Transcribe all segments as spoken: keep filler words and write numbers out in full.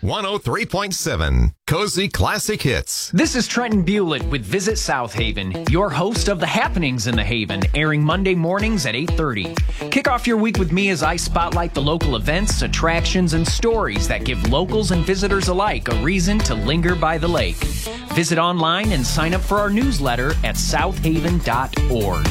one oh three point seven, Cozy Classic Hits. This is Trenton Bewlett with Visit South Haven, your host of The Happenings in the Haven, airing Monday mornings at eight thirty. Kick off your week with me as I spotlight the local events, attractions, and stories that give locals and visitors alike a reason to linger by the lake. Visit online and sign up for our newsletter at south haven dot org.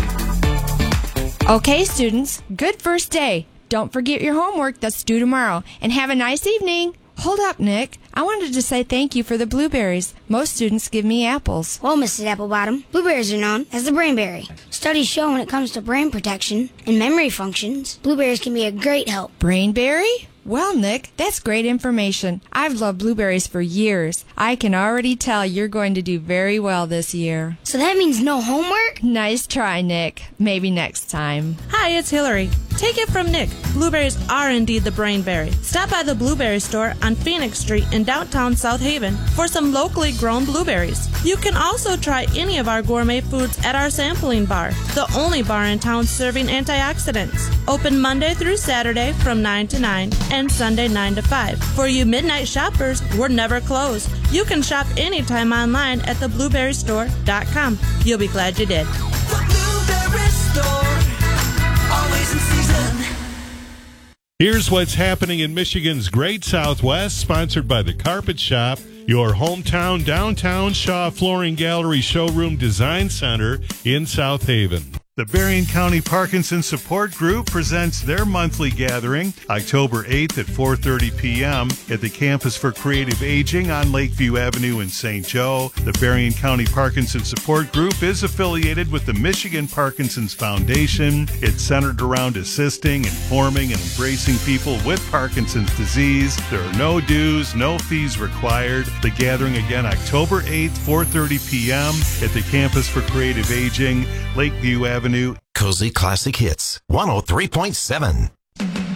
Okay, students, good first day. Don't forget your homework that's due tomorrow, and have a nice evening. Hold up, Nick. I wanted to say thank you for the blueberries. Most students give me apples. Well, Missus Applebottom, blueberries are known as the brainberry. Studies show when it comes to brain protection and memory functions, blueberries can be a great help. Brainberry? Well, Nick, that's great information. I've loved blueberries for years. I can already tell you're going to do very well this year. So that means no homework? Nice try, Nick. Maybe next time. Hi, it's Hillary. Take it from Nick. Blueberries are indeed the brainberry. Stop by the Blueberry Store on Phoenix Street in downtown South Haven for some locally grown blueberries. You can also try any of our gourmet foods at our sampling bar, the only bar in town serving antioxidants. Open Monday through Saturday from nine to nine and Sunday nine to five. For you midnight shoppers, we're never closed. You can shop anytime online at the blueberry store dot com. You'll be glad you did. The Blueberry Store, always in season. Here's what's happening in Michigan's Great Southwest, sponsored by the Carpet Shop, your hometown downtown Shaw Flooring Gallery Showroom Design Center in South Haven. The Berrien County Parkinson Support Group presents their monthly gathering October eighth at four thirty p.m. at the Campus for Creative Aging on Lakeview Avenue in Saint Joe. The Berrien County Parkinson Support Group is affiliated with the Michigan Parkinson's Foundation. It's centered around assisting, informing, and embracing people with Parkinson's disease. There are no dues, no fees required. The gathering again October eighth, four thirty p.m. at the Campus for Creative Aging, Lakeview Avenue. Cozy Classic Hits, one oh three point seven.